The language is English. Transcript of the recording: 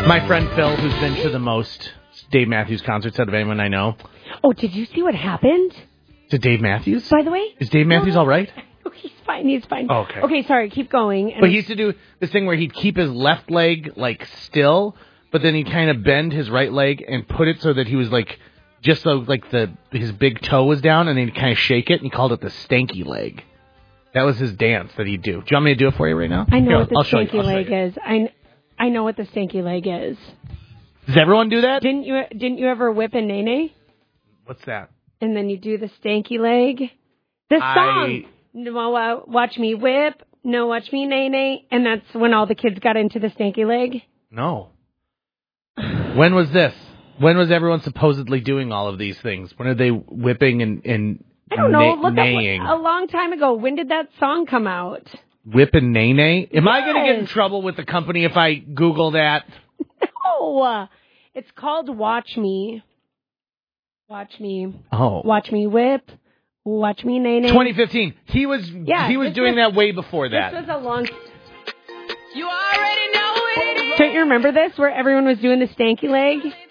My friend Phil, who's been to the most Dave Matthews concerts out of anyone I know. Oh, did you see what happened? To Dave Matthews? By the way? Is Dave Matthews all right? Oh, he's fine. Oh, okay. Okay, sorry, keep going. But he used to do this thing where he'd keep his left leg, like, still, but then he'd kind of bend his right leg and put it so that he was, like, just so, like, his big toe was down, and then he'd kind of shake it, and he called it the stanky leg. That was his dance that he'd do. Do you want me to do it for you right now? I know what the stanky leg is. I know what the stanky leg is. Does everyone do that? Didn't you ever whip a nene? What's that? And then you do the stanky leg? The song! No, watch me whip, no, watch me nene. And that's when all the kids got into the stanky leg? No. When was this? When was everyone supposedly doing all of these things? When are they whipping and I don't know. Look neighing? up a long time ago. When did that song come out? Whip and nene? Am I going to get in trouble with the company if I Google that? No. It's called Watch Me. Watch Me. Oh. Watch me whip. Watch me nene. 2015. He was doing that way before that. This was a long... You already know it. Don't you remember this, where everyone was doing the stanky leg?